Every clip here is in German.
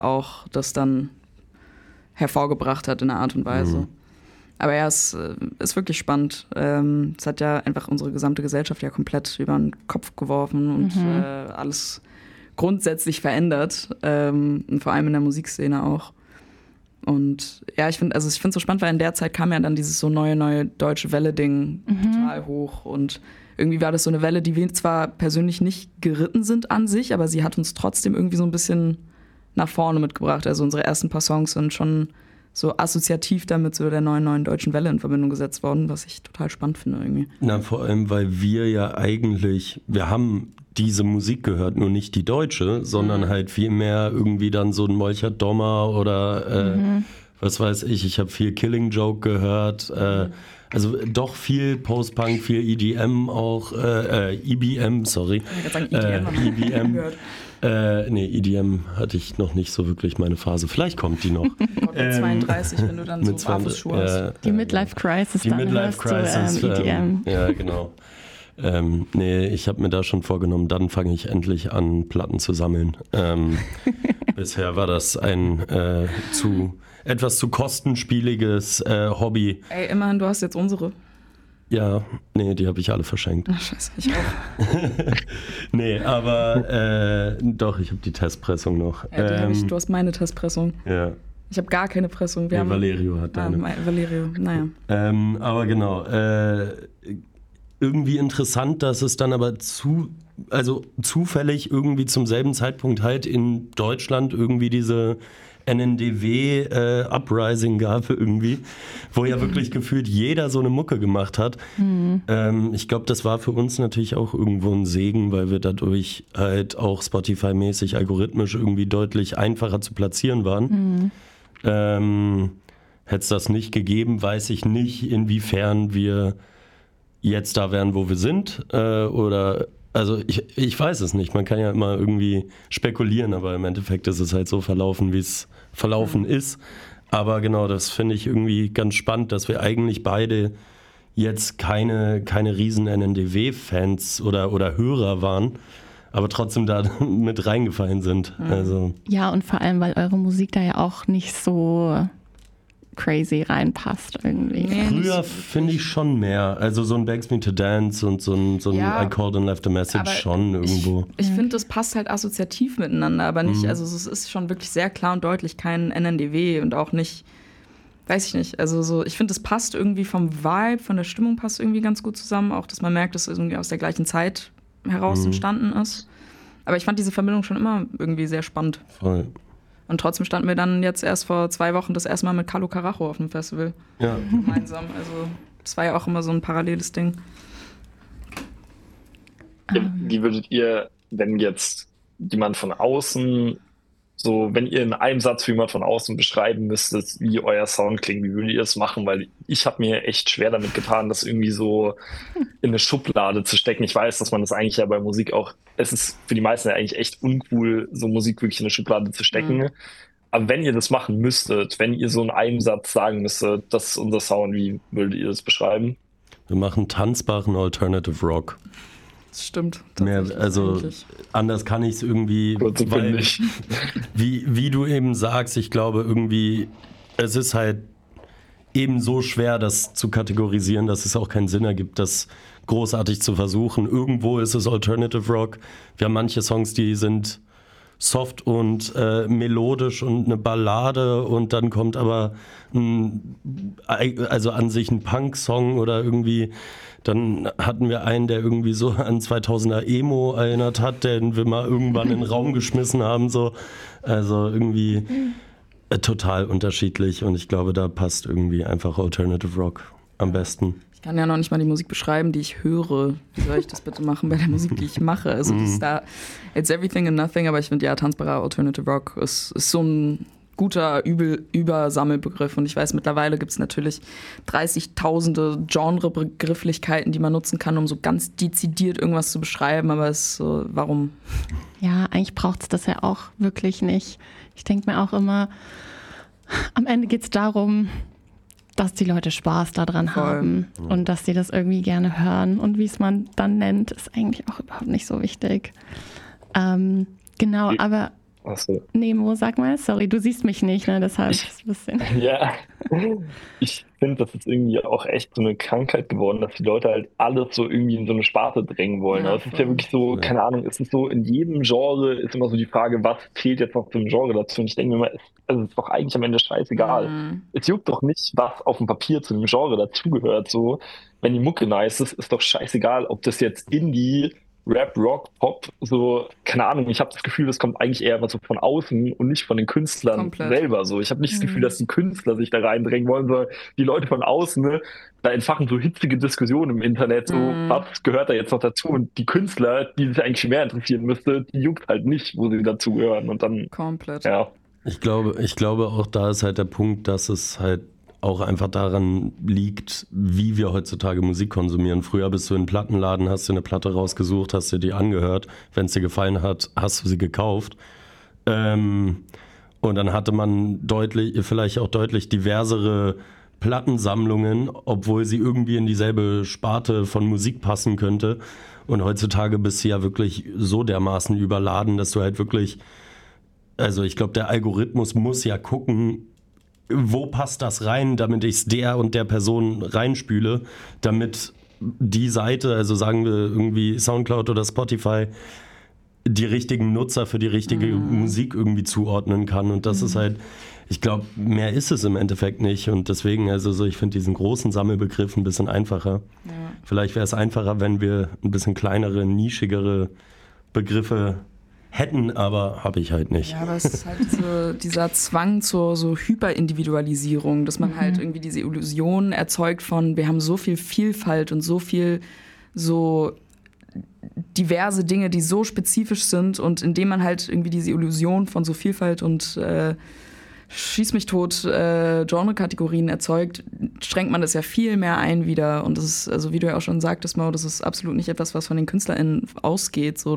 auch das dann hervorgebracht hat in einer Art und Weise. Aber ja, es ist wirklich spannend. Es hat ja einfach unsere gesamte Gesellschaft ja komplett über den Kopf geworfen und alles grundsätzlich verändert. Und vor allem in der Musikszene auch. Und ja, ich finde es so spannend, weil in der Zeit kam ja dann dieses so neue deutsche Welle-Ding total hoch. Und irgendwie war das so eine Welle, die wir zwar persönlich nicht geritten sind an sich, aber sie hat uns trotzdem irgendwie so ein bisschen nach vorne mitgebracht. Also unsere ersten paar Songs sind schon so assoziativ damit so der neuen deutschen Welle in Verbindung gesetzt worden, was ich total spannend finde irgendwie. Na, vor allem, weil wir haben diese Musik gehört, nur nicht die deutsche, sondern halt viel mehr irgendwie dann so ein Molchert Dommer oder was weiß ich habe viel Killing Joke gehört, also doch viel Post-Punk, viel EDM auch, EBM, sorry. Ich kann sagen, EDM gehört. EDM hatte ich noch nicht so wirklich meine Phase. Vielleicht kommt die noch. Mit 32, wenn du dann so Barfußschuhe hast. Die Midlife-Crisis, dann Midlife-Crisis, hörst du EDM. Ja, genau. Ich habe mir da schon vorgenommen, dann fange ich endlich an, Platten zu sammeln. Bisher war das ein etwas zu kostenspieliges Hobby. Ey, immerhin, du hast jetzt unsere. Ja, die habe ich alle verschenkt. Ach, scheiße, ich auch. Aber doch, ich habe die Testpressung noch. Ja, du hast meine Testpressung. Ja. Ich habe gar keine Pressung. Valerio hat deine. Valerio, naja. Aber genau, irgendwie interessant, dass es dann aber zufällig irgendwie zum selben Zeitpunkt halt in Deutschland irgendwie diese NNDW-Uprising gab irgendwie, wo ja wirklich gefühlt jeder so eine Mucke gemacht hat. Ich glaube, das war für uns natürlich auch irgendwo ein Segen, weil wir dadurch halt auch Spotify-mäßig algorithmisch irgendwie deutlich einfacher zu platzieren waren. Hätte es das nicht gegeben, weiß ich nicht, inwiefern wir jetzt da wären, wo wir sind, also ich weiß es nicht. Man kann ja immer irgendwie spekulieren, aber im Endeffekt ist es halt so verlaufen, wie es verlaufen ist. Aber genau, das finde ich irgendwie ganz spannend, dass wir eigentlich beide jetzt keine riesen NNDW-Fans oder Hörer waren, aber trotzdem da mit reingefallen sind. Also. Ja, und vor allem, weil eure Musik da ja auch nicht so crazy reinpasst irgendwie. Früher finde ich schon mehr. Also so ein Begs Me to Dance und so ein I Called and Left a Message schon irgendwo. Ich finde, das passt halt assoziativ miteinander, aber nicht, also es ist schon wirklich sehr klar und deutlich kein NNDW und auch nicht, weiß ich nicht, also so, ich finde, das passt irgendwie vom Vibe, von der Stimmung passt irgendwie ganz gut zusammen, auch, dass man merkt, dass es irgendwie aus der gleichen Zeit heraus entstanden ist. Aber ich fand diese Verbindung schon immer irgendwie sehr spannend. Voll. Und trotzdem standen wir dann jetzt erst vor 2 Wochen das erste Mal mit Carlo Carajo auf dem Festival. Ja. Gemeinsam. Also das war ja auch immer so ein paralleles Ding. Wie würdet ihr, wenn jetzt jemand von außen, so wenn ihr in einem Satz für jemand von außen beschreiben müsstet, wie euer Sound klingt, wie würdet ihr das machen? Weil ich habe mir echt schwer damit getan, das irgendwie so in eine Schublade zu stecken. Ich weiß, dass man das eigentlich ja bei Musik auch, es ist für die meisten ja eigentlich echt uncool, so Musik wirklich in eine Schublade zu stecken. Aber wenn ihr das machen müsstet, wenn ihr so in einem Satz sagen müsstet, das ist unser Sound, wie würdet ihr das beschreiben? Wir machen tanzbaren Alternative Rock. Das stimmt. Mehr, also eigentlich. Anders kann ich es irgendwie, weil, wie du eben sagst, ich glaube irgendwie, es ist halt eben so schwer, das zu kategorisieren, dass es auch keinen Sinn ergibt, das großartig zu versuchen. Irgendwo ist es Alternative Rock. Wir haben manche Songs, die sind soft und melodisch und eine Ballade und dann kommt aber also an sich ein Punk-Song oder irgendwie. Dann hatten wir einen, der irgendwie so an 2000er Emo erinnert hat, den wir mal irgendwann in den Raum geschmissen haben. So. Also irgendwie total unterschiedlich und ich glaube, da passt irgendwie einfach Alternative Rock am besten. Ich kann ja noch nicht mal die Musik beschreiben, die ich höre. Wie soll ich das bitte machen bei der Musik, die ich mache? Also das ist da, it's everything and nothing, aber ich finde, ja, tanzbarer Alternative Rock ist so ein guter Übersammelbegriff und ich weiß, mittlerweile gibt es natürlich 30.000 Genrebegrifflichkeiten, die man nutzen kann, um so ganz dezidiert irgendwas zu beschreiben, aber es ist so, warum? Ja, eigentlich braucht es das ja auch wirklich nicht. Ich denke mir auch immer, am Ende geht es darum, dass die Leute Spaß daran haben und dass sie das irgendwie gerne hören und wie es man dann nennt, ist eigentlich auch überhaupt nicht so wichtig. Genau, aber Achso. Nemo, sag mal, sorry, du siehst mich nicht, ne? Deshalb ist es ein bisschen. Ja, ich finde, das ist irgendwie auch echt so eine Krankheit geworden, dass die Leute halt alles so irgendwie in so eine Sparte drängen wollen. Ja, Also es ist ja voll. wirklich so, keine Ahnung, es ist so, in jedem Genre ist immer so die Frage, was zählt jetzt noch zum Genre dazu? Und ich denke mir immer, es ist doch eigentlich am Ende scheißegal. Mhm. Es juckt doch nicht, was auf dem Papier zu dem Genre dazugehört. So, wenn die Mucke nice ist doch scheißegal, ob das jetzt Indie, Rap, Rock, Pop, so, keine Ahnung, ich habe das Gefühl, das kommt eigentlich eher was so von außen und nicht von den Künstlern Komplett. selber. So, ich habe nicht das Gefühl, dass die Künstler sich da reindrängen wollen, sondern die Leute von außen, ne, da entfachen so hitzige Diskussionen im Internet, so, was gehört da jetzt noch dazu? Und die Künstler, die sich eigentlich mehr interessieren müsste, die juckt halt nicht, wo sie dazugehören. Und dann, Komplett. ja. Ich glaube auch da ist halt der Punkt, dass es halt auch einfach daran liegt, wie wir heutzutage Musik konsumieren. Früher bist du in einen Plattenladen, hast dir eine Platte rausgesucht, hast dir die angehört. Wenn es dir gefallen hat, hast du sie gekauft. Und dann hatte man vielleicht auch deutlich diversere Plattensammlungen, obwohl sie irgendwie in dieselbe Sparte von Musik passen könnte. Und heutzutage bist du ja wirklich so dermaßen überladen, dass du halt wirklich, also ich glaube, der Algorithmus muss ja gucken, wo passt das rein, damit ich es der und der Person reinspüle, damit die Seite, also sagen wir irgendwie Soundcloud oder Spotify, die richtigen Nutzer für die richtige Musik irgendwie zuordnen kann. Und das ist halt, ich glaube, mehr ist es im Endeffekt nicht. Und deswegen, also so, ich finde diesen großen Sammelbegriff ein bisschen einfacher. Ja. Vielleicht wäre es einfacher, wenn wir ein bisschen kleinere, nischigere Begriffe hätten, aber habe ich halt nicht. Ja, aber es ist halt dieser Zwang zur so Hyperindividualisierung, dass man halt irgendwie diese Illusion erzeugt von, wir haben so viel Vielfalt und so viel so diverse Dinge, die so spezifisch sind, und indem man halt irgendwie diese Illusion von so Vielfalt und schieß mich tot Genre-Kategorien erzeugt, schränkt man das ja viel mehr ein wieder. Und das ist, also wie du ja auch schon sagtest, Mau, das ist absolut nicht etwas, was von den KünstlerInnen ausgeht. So,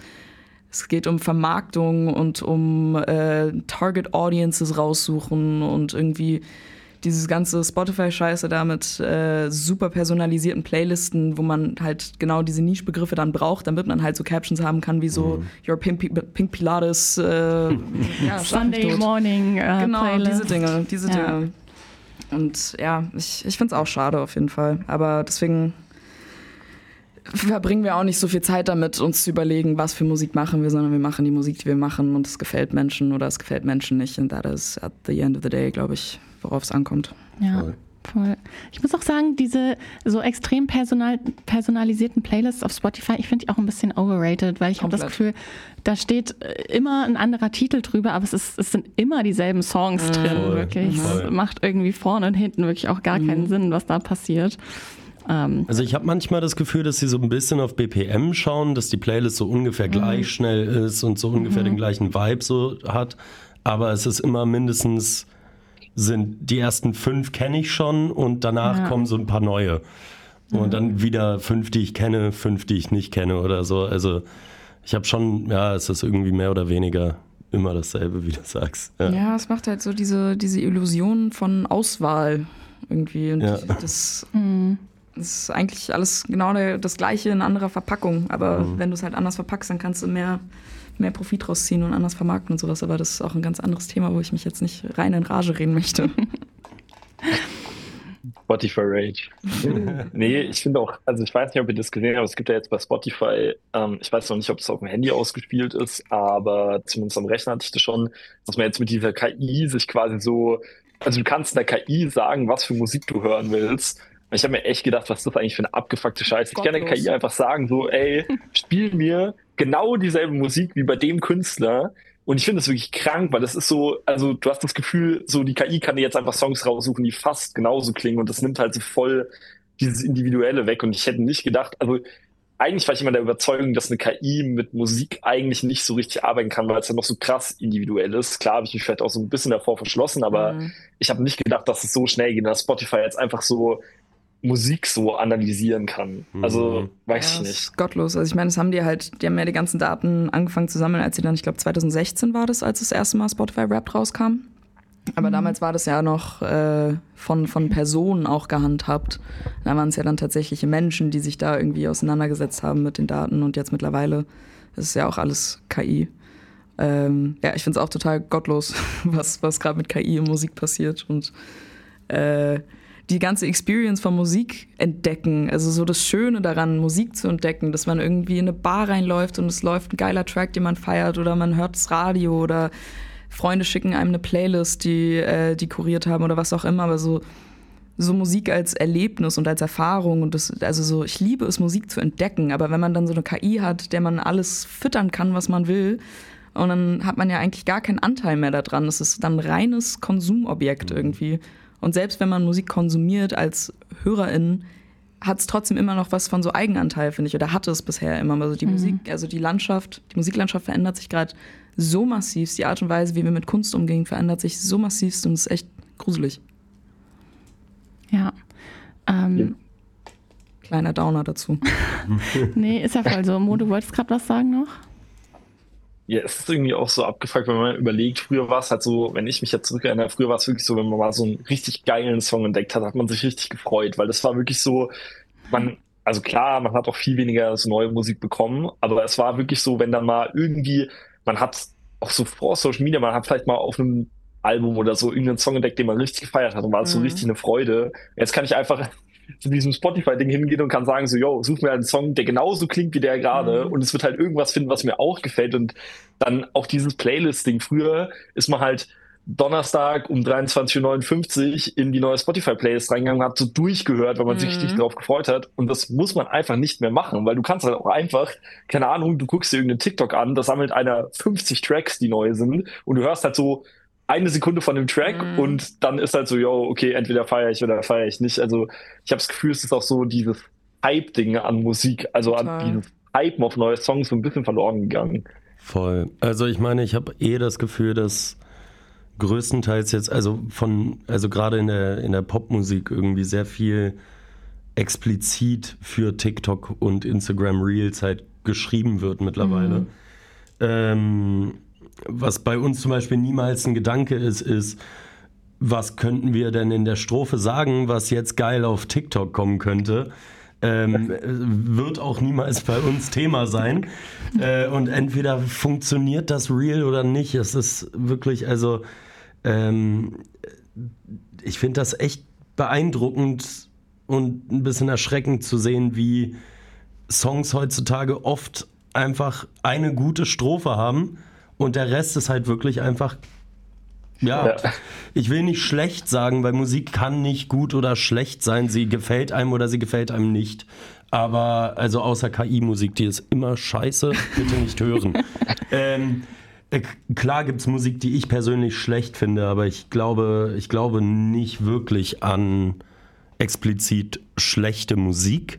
es geht um Vermarktung und um Target Audiences raussuchen und irgendwie dieses ganze Spotify-Scheiße da mit super personalisierten Playlisten, wo man halt genau diese Niche-Begriffe dann braucht, damit man halt so Captions haben kann, wie so Your Pink Pilates, ja, Sunday Morning genau, Playlist. diese Dinge. Und ja, ich finde es auch schade auf jeden Fall. Aber deswegen verbringen wir auch nicht so viel Zeit damit, uns zu überlegen, was für Musik machen wir, sondern wir machen die Musik, die wir machen, und es gefällt Menschen oder es gefällt Menschen nicht. Und that is at the end of the day, glaube ich, worauf es ankommt. Ja, voll. Ich muss auch sagen, diese so extrem personalisierten Playlists auf Spotify, ich finde die auch ein bisschen overrated, weil ich habe das Gefühl, da steht immer ein anderer Titel drüber, aber es sind immer dieselben Songs drin, wirklich. Es macht irgendwie vorne und hinten wirklich auch gar keinen Sinn, was da passiert. Also ich habe manchmal das Gefühl, dass sie so ein bisschen auf BPM schauen, dass die Playlist so ungefähr gleich schnell ist und so ungefähr den gleichen Vibe so hat. Aber es ist immer mindestens, die ersten 5 kenne ich schon und danach kommen so ein paar neue. Und dann wieder 5, die ich kenne, 5, die ich nicht kenne oder so. Also ich habe schon, es ist irgendwie mehr oder weniger immer dasselbe, wie du sagst. Ja, es macht halt so diese Illusion von Auswahl irgendwie. Und das ist eigentlich alles genau das Gleiche in anderer Verpackung. Aber wenn du es halt anders verpackst, dann kannst du mehr Profit rausziehen und anders vermarkten und sowas. Aber das ist auch ein ganz anderes Thema, wo ich mich jetzt nicht rein in Rage reden möchte. Spotify Rage. Nee, ich finde auch, also ich weiß nicht, ob ihr das gesehen habt, aber es gibt ja jetzt bei Spotify, ich weiß noch nicht, ob es auf dem Handy ausgespielt ist, aber zumindest am Rechner hatte ich das schon, dass man jetzt mit dieser KI sich quasi so, also du kannst der KI sagen, was für Musik du hören willst. Ich habe mir echt gedacht, was ist das eigentlich für eine abgefuckte Scheiße. Ich kann der KI einfach sagen, so, ey, spiel mir genau dieselbe Musik wie bei dem Künstler. Und ich finde das wirklich krank, weil das ist so, also du hast das Gefühl, so die KI kann dir jetzt einfach Songs raussuchen, die fast genauso klingen, und das nimmt halt so voll dieses Individuelle weg. Und ich hätte nicht gedacht, also eigentlich war ich immer der Überzeugung, dass eine KI mit Musik eigentlich nicht so richtig arbeiten kann, weil es ja noch so krass individuell ist. Klar habe ich mich vielleicht auch so ein bisschen davor verschlossen, aber ich habe nicht gedacht, dass es so schnell geht, dass Spotify jetzt einfach so Musik so analysieren kann. Also, weiß ich nicht. Das ist gottlos. Also ich meine, die haben ja die ganzen Daten angefangen zu sammeln, als sie dann, ich glaube 2016 war das, als das erste Mal Spotify Wrapped rauskam. Aber damals war das ja noch von Personen auch gehandhabt. Da waren es ja dann tatsächliche Menschen, die sich da irgendwie auseinandergesetzt haben mit den Daten, und jetzt mittlerweile ist es ja auch alles KI. Ich finde es auch total gottlos, was gerade mit KI und Musik passiert und die ganze Experience von Musik entdecken, also so das Schöne daran, Musik zu entdecken, dass man irgendwie in eine Bar reinläuft und es läuft ein geiler Track, den man feiert oder man hört das Radio oder Freunde schicken einem eine Playlist, die kuriert haben oder was auch immer, aber so Musik als Erlebnis und als Erfahrung und ich liebe es, Musik zu entdecken, aber wenn man dann so eine KI hat, der man alles füttern kann, was man will, und dann hat man ja eigentlich gar keinen Anteil mehr daran, es ist dann reines Konsumobjekt irgendwie. Und selbst wenn man Musik konsumiert als HörerIn, hat es trotzdem immer noch was von so Eigenanteil, finde ich, oder hatte es bisher immer. Also die die Musiklandschaft verändert sich gerade so massiv, die Art und Weise, wie wir mit Kunst umgehen, verändert sich so massiv und es ist echt gruselig. Ja. Kleiner Downer dazu. Nee, ist ja voll so. Mo, du wolltest gerade was sagen noch? Ja, es ist irgendwie auch so abgefuckt, wenn man überlegt, früher war es halt so, wenn ich mich jetzt zurückerinnere, früher war es wirklich so, wenn man mal so einen richtig geilen Song entdeckt hat, hat man sich richtig gefreut, weil das war wirklich so, also klar, man hat auch viel weniger so neue Musik bekommen, aber es war wirklich so, wenn dann mal irgendwie, man hat auch so vor Social Media, man hat vielleicht mal auf einem Album oder so irgendeinen Song entdeckt, den man richtig gefeiert hat und war es so richtig eine Freude. Jetzt kann ich einfach zu diesem Spotify-Ding hingehen und kann sagen so, yo, such mir einen Song, der genauso klingt wie der gerade und es wird halt irgendwas finden, was mir auch gefällt und dann auch dieses Playlist-Ding. Früher ist man halt Donnerstag um 23:59 Uhr in die neue Spotify-Playlist reingegangen und hat so durchgehört, weil man sich richtig drauf gefreut hat und das muss man einfach nicht mehr machen, weil du kannst halt auch einfach, keine Ahnung, du guckst dir irgendeinen TikTok an, da sammelt einer 50 Tracks, die neu sind und du hörst halt so eine Sekunde von dem Track und dann ist halt so, yo, okay, entweder feiere ich oder feiere ich nicht. Also ich habe das Gefühl, es ist auch so dieses Hype-Ding an Musik, also an dieses Hypen auf neue Songs so ein bisschen verloren gegangen. Voll. Also ich meine, ich habe das Gefühl, dass größtenteils jetzt, also gerade in der Popmusik irgendwie sehr viel explizit für TikTok und Instagram Reels halt geschrieben wird mittlerweile. Was bei uns zum Beispiel niemals ein Gedanke ist, was könnten wir denn in der Strophe sagen, was jetzt geil auf TikTok kommen könnte. Wird auch niemals bei uns Thema sein. Und entweder funktioniert das Reel oder nicht. Es ist wirklich, also ich finde das echt beeindruckend und ein bisschen erschreckend zu sehen, wie Songs heutzutage oft einfach eine gute Strophe haben und der Rest ist halt wirklich einfach, ich will nicht schlecht sagen, weil Musik kann nicht gut oder schlecht sein, sie gefällt einem oder sie gefällt einem nicht. Aber, also außer KI-Musik, die ist immer scheiße, bitte nicht hören. Klar gibt es Musik, die ich persönlich schlecht finde, aber ich glaube nicht wirklich an explizit schlechte Musik.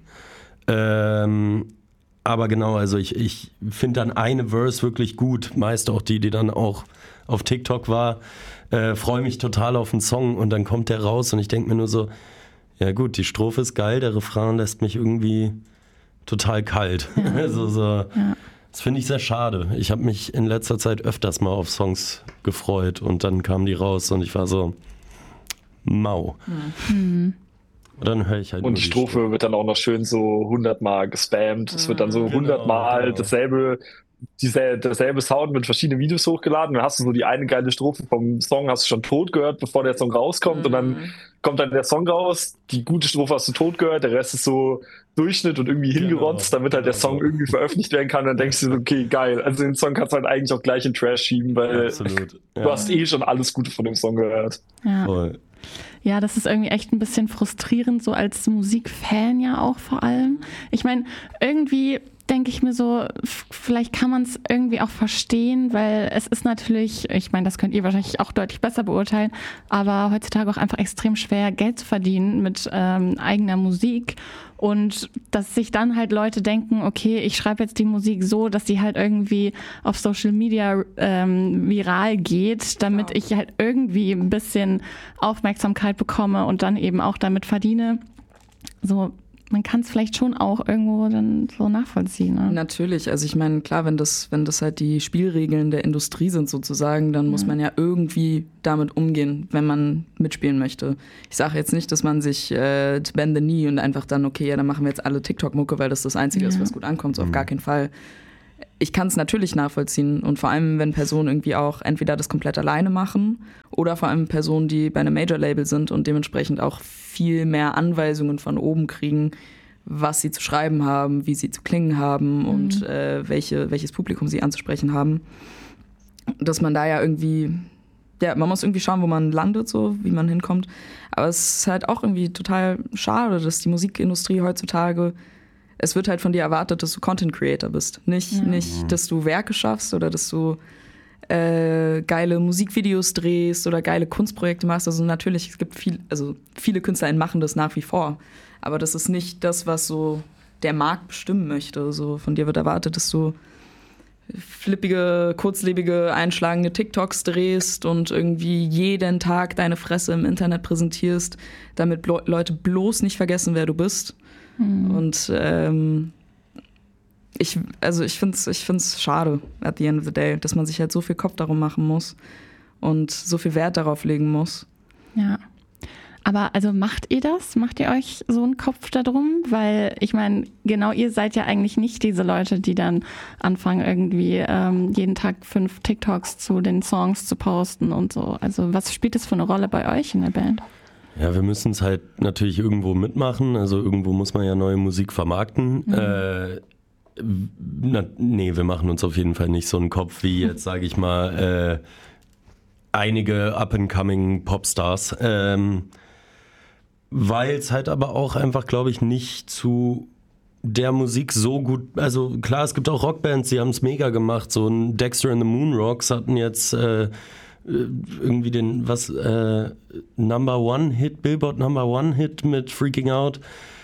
Aber genau, also ich finde dann eine Verse wirklich gut, meist auch die dann auch auf TikTok war, freue mich total auf den Song und dann kommt der raus und ich denke mir nur so, ja gut, die Strophe ist geil, der Refrain lässt mich irgendwie total kalt. Ja. Also das finde ich sehr schade. Ich habe mich in letzter Zeit öfters mal auf Songs gefreut und dann kamen die raus und ich war so, mau. Mhm. Und dann höre ich halt. Und die Strophe wird dann auch noch schön so 100-mal gespammt. Es wird dann so 100-mal dasselbe Sound mit verschiedenen Videos hochgeladen. Dann hast du so die eine geile Strophe vom Song hast du schon tot gehört, bevor der Song rauskommt. Und dann kommt dann der Song raus, die gute Strophe hast du tot gehört, der Rest ist so Durchschnitt und irgendwie hingerotzt, damit halt der Song irgendwie veröffentlicht werden kann. Und dann denkst du so, okay, geil. Also den Song kannst du halt eigentlich auch gleich in Trash schieben, weil du hast schon alles Gute von dem Song gehört. Ja. Voll. Ja, das ist irgendwie echt ein bisschen frustrierend, so als Musikfan ja auch vor allem. Ich meine, irgendwie denke ich mir so, vielleicht kann man es irgendwie auch verstehen, weil es ist natürlich, ich meine, das könnt ihr wahrscheinlich auch deutlich besser beurteilen, aber heutzutage auch einfach extrem schwer, Geld zu verdienen mit eigener Musik und dass sich dann halt Leute denken, okay, ich schreibe jetzt die Musik so, dass sie halt irgendwie auf Social Media viral geht, damit ich halt irgendwie ein bisschen Aufmerksamkeit bekomme und dann eben auch damit verdiene. So, man kann es vielleicht schon auch irgendwo dann so nachvollziehen. Ne? Natürlich, also ich meine, klar, wenn das halt die Spielregeln der Industrie sind sozusagen, dann muss man ja irgendwie damit umgehen, wenn man mitspielen möchte. Ich sage jetzt nicht, dass man sich bend the knee und einfach dann, okay, ja, dann machen wir jetzt alle TikTok-Mucke, weil das Einzige ist, was gut ankommt, so auf gar keinen Fall. ich kann es natürlich nachvollziehen und vor allem, wenn Personen irgendwie auch entweder das komplett alleine machen oder vor allem Personen, die bei einem Major-Label sind und dementsprechend auch viel mehr Anweisungen von oben kriegen, was sie zu schreiben haben, wie sie zu klingen haben und welches Publikum sie anzusprechen haben. Dass man da ja irgendwie, man muss irgendwie schauen, wo man landet, so wie man hinkommt. Aber es ist halt auch irgendwie total schade, dass die Musikindustrie heutzutage, es wird halt von dir erwartet, dass du Content Creator bist. Nicht, dass du Werke schaffst oder dass du geile Musikvideos drehst oder geile Kunstprojekte machst. Also natürlich, es gibt viele KünstlerInnen machen das nach wie vor. Aber das ist nicht das, was so der Markt bestimmen möchte. So von dir wird erwartet, dass du flippige, kurzlebige, einschlagende TikToks drehst und irgendwie jeden Tag deine Fresse im Internet präsentierst, damit Leute bloß nicht vergessen, wer du bist. Und ich finde es schade, at the end of the day, dass man sich halt so viel Kopf darum machen muss und so viel Wert darauf legen muss. Ja. Aber also macht ihr das? Macht ihr euch so einen Kopf darum? Weil ich meine, genau, ihr seid ja eigentlich nicht diese Leute, die dann anfangen irgendwie jeden Tag 5 TikToks zu den Songs zu posten und so. Also was spielt das für eine Rolle bei euch in der Band? Ja, wir müssen es halt natürlich irgendwo mitmachen. Also irgendwo muss man ja neue Musik vermarkten. Nee, wir machen uns auf jeden Fall nicht so einen Kopf wie jetzt, sage ich mal, einige up-and-coming Popstars. Weil es halt aber auch einfach, glaube ich, nicht zu der Musik so gut, also klar, es gibt auch Rockbands, die haben es mega gemacht, so ein Dexter and the Moonrocks hatten jetzt irgendwie den, Billboard Number One Hit mit Freaking Out,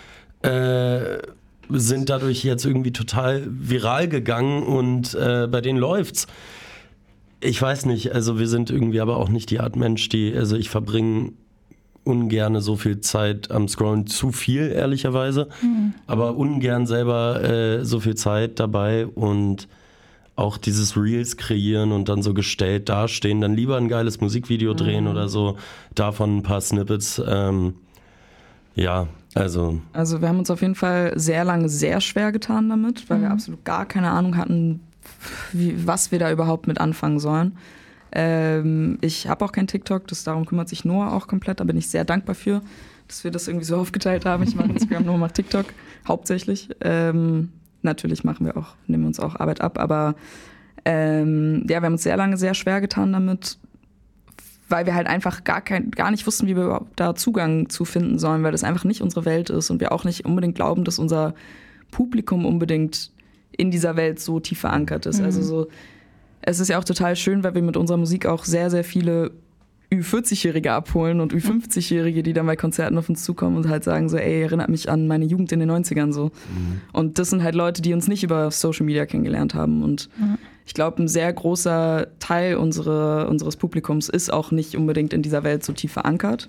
sind dadurch jetzt irgendwie total viral gegangen und bei denen läuft's. Ich weiß nicht, also wir sind irgendwie aber auch nicht die Art Mensch, also ich verbringe ungerne so viel Zeit am Scrollen, zu viel ehrlicherweise, aber ungern selber so viel Zeit dabei und auch dieses Reels kreieren und dann so gestellt dastehen, dann lieber ein geiles Musikvideo drehen oder so, davon ein paar Snippets, ja, also wir haben uns auf jeden Fall sehr lange sehr schwer getan damit, weil wir absolut gar keine Ahnung hatten, was wir da überhaupt mit anfangen sollen. Ich habe auch kein TikTok, darum kümmert sich Noah auch komplett, da bin ich sehr dankbar für, dass wir das irgendwie so aufgeteilt haben. Ich mache Instagram, Noah macht TikTok, hauptsächlich. Natürlich nehmen wir uns auch Arbeit ab, aber wir haben uns sehr lange sehr schwer getan damit, weil wir halt einfach gar nicht wussten, wie wir überhaupt da Zugang zu finden sollen, weil das einfach nicht unsere Welt ist und wir auch nicht unbedingt glauben, dass unser Publikum unbedingt in dieser Welt so tief verankert ist. Also so, es ist ja auch total schön, weil wir mit unserer Musik auch sehr, sehr viele Ü40-Jährige abholen und Ü50-Jährige, die dann bei Konzerten auf uns zukommen und halt sagen so, ey, erinnert mich an meine Jugend in den 90ern so. Und das sind halt Leute, die uns nicht über Social Media kennengelernt haben. Und ich glaube, ein sehr großer Teil unseres Publikums ist auch nicht unbedingt in dieser Welt so tief verankert.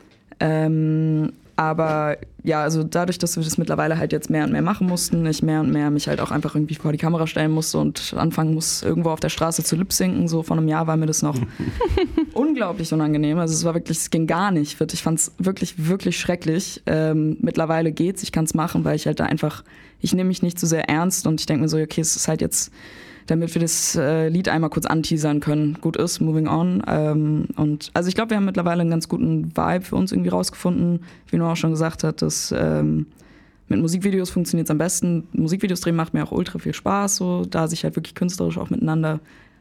Aber ja, also dadurch, dass wir das mittlerweile halt jetzt mehr und mehr machen mussten, ich mehr und mehr mich halt auch einfach irgendwie vor die Kamera stellen musste und anfangen muss, irgendwo auf der Straße zu lip-sinken. So vor einem Jahr war mir das noch unglaublich unangenehm. Also es ging gar nicht. Ich fand es wirklich, wirklich schrecklich. Mittlerweile geht's, ich kann es machen, weil ich halt da einfach, ich nehme mich nicht so sehr ernst und ich denke mir so, okay, es ist halt jetzt, damit wir das Lied einmal kurz anteasern können. Gut ist, moving on. Und also ich glaube, wir haben mittlerweile einen ganz guten Vibe für uns irgendwie rausgefunden, wie Noah auch schon gesagt hat, dass mit Musikvideos funktioniert es am besten. Musikvideos drehen macht mir auch ultra viel Spaß, so da sich halt wirklich künstlerisch auch miteinander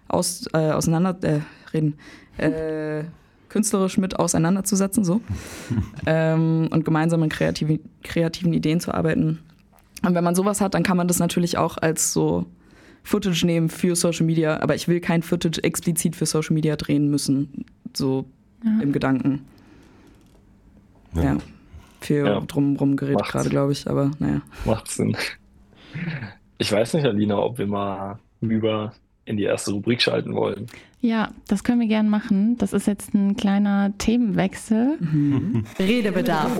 künstlerisch mit auseinanderzusetzen so und gemeinsam an kreativen Ideen zu arbeiten. Und wenn man sowas hat, dann kann man das natürlich auch als so Footage nehmen für Social Media, aber ich will kein Footage explizit für Social Media drehen müssen, so im Gedanken. Ja. Viel drumherum geredet gerade, glaube ich, aber naja. Macht Sinn. Ich weiß nicht, Alina, ob wir mal über in die erste Rubrik schalten wollen. Ja, das können wir gerne machen. Das ist jetzt ein kleiner Themenwechsel. Redebedarf.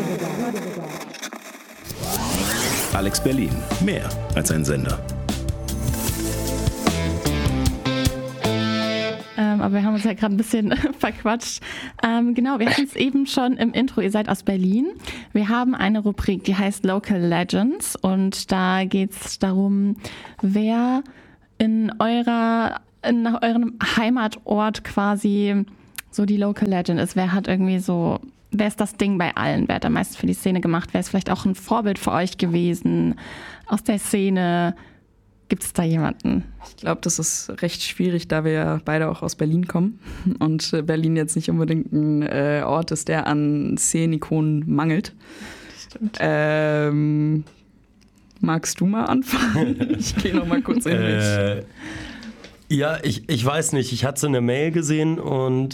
Alex Berlin, mehr als ein Sender. Aber wir haben uns ja gerade ein bisschen verquatscht. Genau, wir hatten es eben schon im Intro, ihr seid aus Berlin. Wir haben eine Rubrik, die heißt Local Legends und da geht es darum, wer in eurem Heimatort quasi so die Local Legend ist? Wer ist das Ding bei allen? Wer hat am meisten für die Szene gemacht? Wer ist vielleicht auch ein Vorbild für euch gewesen aus der Szene? Gibt es da jemanden? Ich glaube, das ist recht schwierig, da wir ja beide auch aus Berlin kommen und Berlin jetzt nicht unbedingt ein Ort ist, der an Szenikonen mangelt. Stimmt. Magst du mal anfangen? Ich gehe noch mal kurz in mich. Ja, ich weiß nicht. Ich hatte es in der Mail gesehen und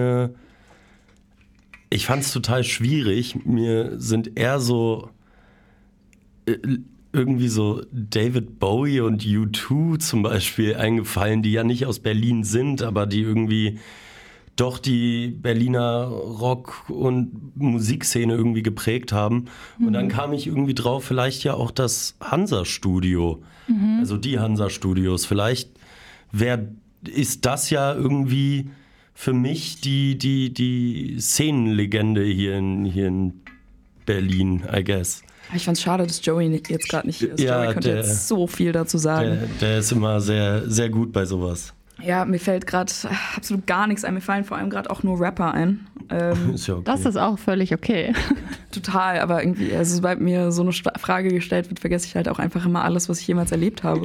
ich fand es total schwierig. Mir sind eher so irgendwie so David Bowie und U2 zum Beispiel eingefallen, die ja nicht aus Berlin sind, aber die irgendwie doch die Berliner Rock- und Musikszene irgendwie geprägt haben. Und dann kam ich irgendwie drauf, vielleicht ja auch das Hansa-Studio, also die Hansa-Studios. Vielleicht ist das ja irgendwie für mich die Szenenlegende hier in Berlin, I guess. Ich fand's schade, dass Joey jetzt gerade nicht hier ist. Ja, Joey könnte jetzt so viel dazu sagen. Der ist immer sehr, sehr gut bei sowas. Ja, mir fällt gerade absolut gar nichts ein. Mir fallen vor allem gerade auch nur Rapper ein. Ist ja okay. Das ist auch völlig okay. Total, aber irgendwie, also sobald mir so eine Frage gestellt wird, vergesse ich halt auch einfach immer alles, was ich jemals erlebt habe.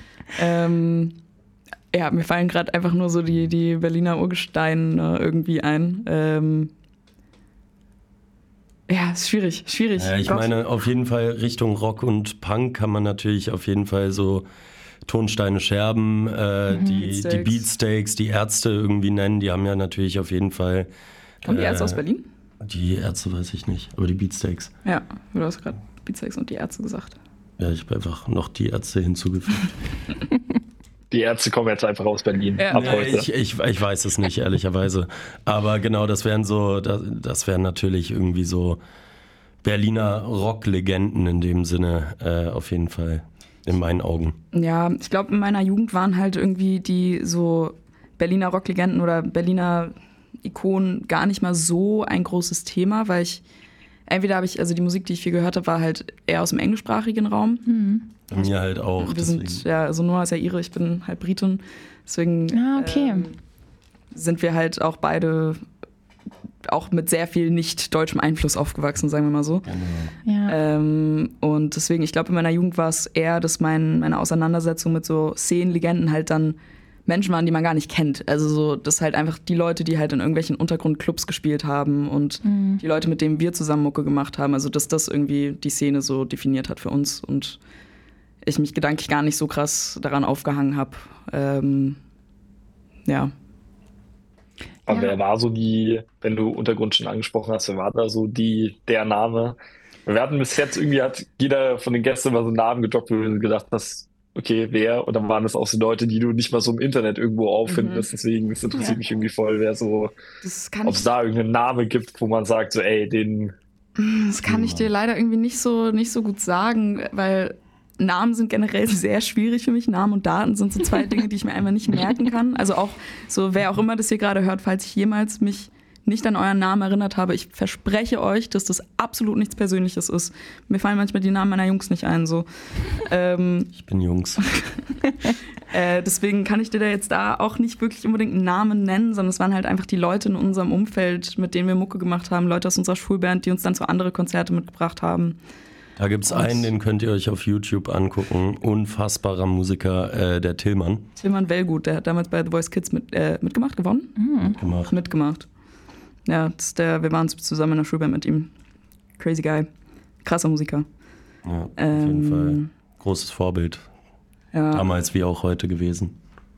Ja, mir fallen gerade einfach nur so die Berliner Urgesteine irgendwie ein. Ja, ist schwierig. Ja, ich meine, auf jeden Fall Richtung Rock und Punk kann man natürlich auf jeden Fall so Tonsteine Scherben, die Beatsteaks, die Ärzte irgendwie nennen. Die haben ja natürlich auf jeden Fall... Kommen die Ärzte aus Berlin? Die Ärzte weiß ich nicht, aber die Beatsteaks. Ja, du hast gerade Beatsteaks und die Ärzte gesagt. Ja, ich habe einfach noch die Ärzte hinzugefügt. Die Ärzte kommen jetzt einfach aus Berlin ab heute. Ich weiß es nicht, ehrlicherweise. Aber genau, das wären natürlich irgendwie so Berliner Rock-Legenden in dem Sinne, auf jeden Fall, in meinen Augen. Ja, ich glaube, in meiner Jugend waren halt irgendwie die so Berliner Rock-Legenden oder Berliner Ikonen gar nicht mal so ein großes Thema, weil also die Musik, die ich viel gehört habe, war halt eher aus dem englischsprachigen Raum. Bei mir halt auch. Also Noah ist ja Ire, ich bin halt Britin. Deswegen sind wir halt auch beide auch mit sehr viel nicht deutschem Einfluss aufgewachsen, sagen wir mal so. Genau. Ja. Und deswegen, ich glaube, in meiner Jugend war es eher, dass meine Auseinandersetzung mit so Szenenlegenden halt dann Menschen waren, die man gar nicht kennt. Also so, das halt einfach die Leute, die halt in irgendwelchen Untergrundclubs gespielt haben und die Leute, mit denen wir zusammen Mucke gemacht haben. Also dass das irgendwie die Szene so definiert hat für uns und ich mich gedanklich gar nicht so krass daran aufgehangen habe. Ja. Aber wer war so wenn du Untergrund schon angesprochen hast, wer war da so der Name? Wir hatten bis jetzt irgendwie, hat jeder von den Gästen mal so einen Namen gedroppt, wo du gedacht hast, okay, wer? Und dann waren das auch so Leute, die du nicht mal so im Internet irgendwo auffinden wirst. Deswegen, das interessiert mich irgendwie voll, ob es da irgendeinen Namen gibt, wo man sagt, so Das kann ich dir leider irgendwie nicht so gut sagen, weil Namen sind generell sehr schwierig für mich. Namen und Daten sind so zwei Dinge, die ich mir einfach nicht merken kann. Also auch so, wer auch immer das hier gerade hört, falls ich jemals mich nicht an euren Namen erinnert habe, ich verspreche euch, dass das absolut nichts Persönliches ist. Mir fallen manchmal die Namen meiner Jungs nicht ein. So. Ich bin Jungs. Deswegen kann ich dir da jetzt auch nicht wirklich unbedingt einen Namen nennen, sondern es waren halt einfach die Leute in unserem Umfeld, mit denen wir Mucke gemacht haben, Leute aus unserer Schulband, die uns dann zu andere Konzerte mitgebracht haben. Da gibt es einen, den könnt ihr euch auf YouTube angucken. Unfassbarer Musiker, der Tillmann. Tillmann Wellgut, der hat damals bei The Voice Kids mitgemacht, gewonnen? Mitgemacht. Ja, wir waren zusammen in der Schulband mit ihm. Crazy Guy. Krasser Musiker. Ja, auf jeden Fall. Großes Vorbild. Ja. Damals wie auch heute gewesen.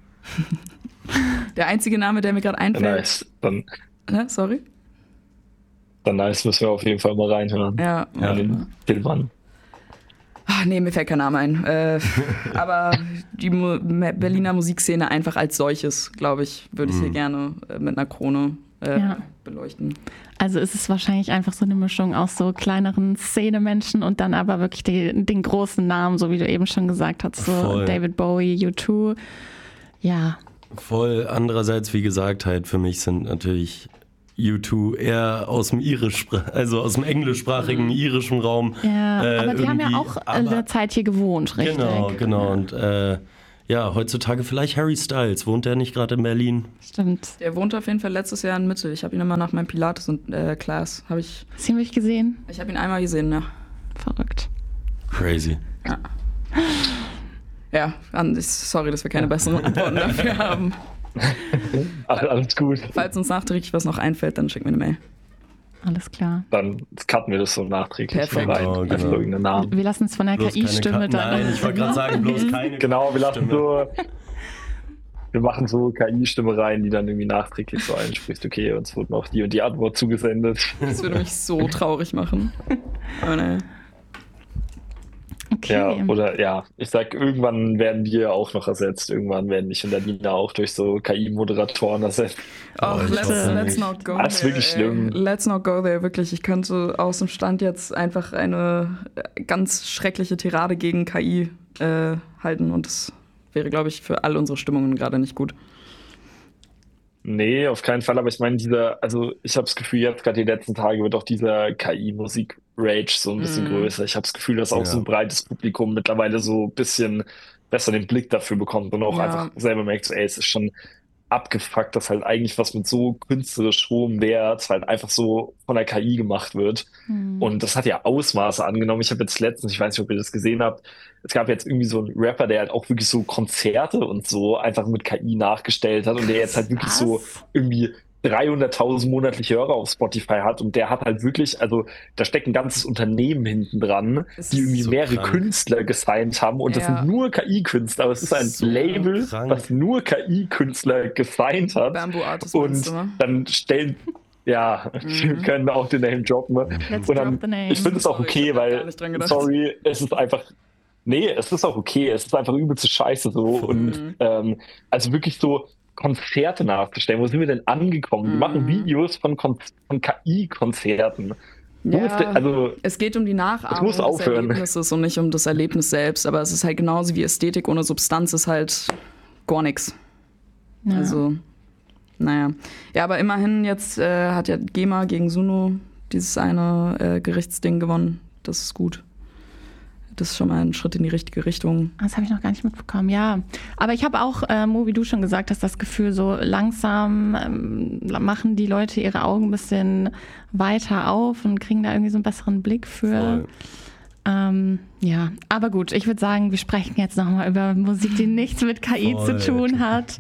Der einzige Name, der mir gerade einfällt. Nice. Sorry? Dann müssen wir auf jeden Fall mal reinhören. Ja. Den Tillmann. Ach, nee, mir fällt kein Name ein. Aber die Berliner Musikszene einfach als solches, glaube ich, würde ich hier gerne mit einer Krone beleuchten. Also ist es wahrscheinlich einfach so eine Mischung aus so kleineren Szenemenschen und dann aber wirklich den großen Namen, so wie du eben schon gesagt hast, so Voll. David Bowie, U2. Ja. Voll. Andererseits, wie gesagt, halt für mich sind natürlich U2 eher aus dem aus dem englischsprachigen irischen Raum. Ja, aber die haben ja auch in der Zeit hier gewohnt, richtig? Genau. Und ja, heutzutage vielleicht Harry Styles. Wohnt der nicht gerade in Berlin? Stimmt. Der wohnte auf jeden Fall letztes Jahr in Mitte. Ich habe ihn immer nach meinem Pilates und Class. Hast du ihn wirklich gesehen? Ich habe ihn einmal gesehen, ne? Verrückt. Crazy. Ja, sorry, dass wir keine besseren Antworten dafür haben. Alles gut. Falls uns nachträglich was noch einfällt, dann schick mir eine Mail. Alles klar. Dann cutten wir das so nachträglich Perfekt. rein. Oh, Einfach genau. irgendeinen Namen. Wir lassen es von der Bloß KI-Stimme dann. Nein, ich wollte gerade sagen, bloß keine Genau, wir lassen Stimme. so. Wir machen so KI-Stimme rein, die dann irgendwie nachträglich so einspricht, okay, uns wurde noch die und die Antwort zugesendet. Das würde mich so traurig machen. Aber ne. Okay. Ja, oder ja, ich sag, irgendwann werden wir auch noch ersetzt. Irgendwann werden mich und der Nina auch durch so KI-Moderatoren ersetzt. Oh, ich hoffe let's nicht. not go Das ist wirklich schlimm. Let's not go there, wirklich. Ich könnte aus dem Stand jetzt einfach eine ganz schreckliche Tirade gegen KI halten und das wäre, glaube ich, für all unsere Stimmungen gerade nicht gut. Nee, auf keinen Fall, aber ich meine, ich habe das Gefühl, jetzt gerade die letzten Tage wird auch dieser KI-Musik-Rage so ein bisschen größer. Ich habe das Gefühl, dass auch so ein breites Publikum mittlerweile so ein bisschen besser den Blick dafür bekommt und auch einfach selber merkt, so, ey, es ist schon abgefuckt, dass halt eigentlich was mit so künstlerisch hohem Wert halt einfach so von der KI gemacht wird. Und das hat ja Ausmaße angenommen. Ich habe jetzt letztens, ich weiß nicht, ob ihr das gesehen habt, es gab jetzt irgendwie so einen Rapper, der halt auch wirklich so Konzerte und so einfach mit KI nachgestellt hat und der jetzt halt wirklich so irgendwie 300.000 monatliche Hörer auf Spotify hat und der hat halt wirklich, also da steckt ein ganzes Unternehmen hinten dran, die irgendwie so mehrere krank. Künstler gesigned haben und das sind nur KI-Künstler, aber es ist ein So Label, krank. was nur KI-Künstler gesigned hat. Bamboo Artist meinst Und du, ne? dann stellen, ja, wir können auch den Name droppen. Ne? Let's Und dann, drop the name. ich finde es auch Sorry, okay, ich hab gar weil, nicht dran gedacht. sorry, es ist einfach, nee, es ist auch okay, es ist einfach übelste Scheiße so. Und also wirklich so Konzerte nachzustellen, wo sind wir denn angekommen? Wir machen Videos von KI-Konzerten. Ja, es geht um die Nachahmung muss aufhören. des Erlebnisses und nicht um das Erlebnis selbst, aber es ist halt genauso wie Ästhetik ohne Substanz ist halt gar nichts. Ja. Also, naja. Ja, aber immerhin jetzt hat ja GEMA gegen Suno dieses eine Gerichtsding gewonnen. Das ist gut. Das ist schon mal ein Schritt in die richtige Richtung. Das habe ich noch gar nicht mitbekommen, ja. Aber ich habe auch, Mo, wie du schon gesagt hast, das Gefühl, so langsam machen die Leute ihre Augen ein bisschen weiter auf und kriegen da irgendwie so einen besseren Blick für. Ja, aber gut, ich würde sagen, wir sprechen jetzt nochmal über Musik, die nichts mit KI zu tun hat.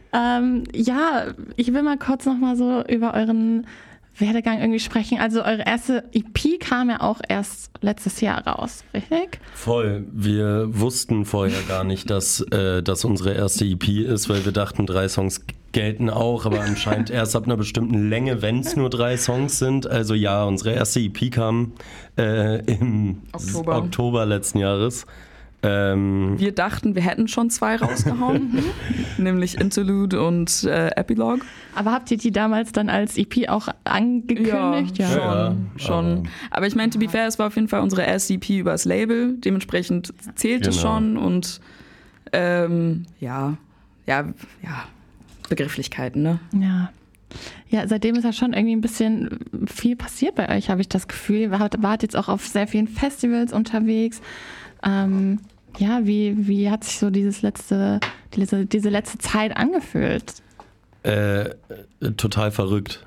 Ja, ich will mal kurz nochmal so über euren Werdegang irgendwie sprechen. Also eure erste EP kam ja auch erst letztes Jahr raus, richtig? Voll. Wir wussten vorher gar nicht, dass das unsere erste EP ist, weil wir dachten, 3 Songs gelten auch, aber anscheinend erst ab einer bestimmten Länge, wenn es nur 3 Songs sind. Also ja, unsere erste EP kam im Oktober letzten Jahres. Wir dachten, wir hätten schon 2 rausgehauen, nämlich Interlude und Epilogue. Aber habt ihr die damals dann als EP auch angekündigt? Schon. Aber ich meine, to be fair, es war auf jeden Fall unsere erste EP über das Label, dementsprechend zählt es schon und Begrifflichkeiten, ne? Ja, seitdem ist ja schon irgendwie ein bisschen viel passiert bei euch, habe ich das Gefühl. Ihr wart jetzt auch auf sehr vielen Festivals unterwegs. Wie hat sich so diese letzte Zeit angefühlt? Total verrückt.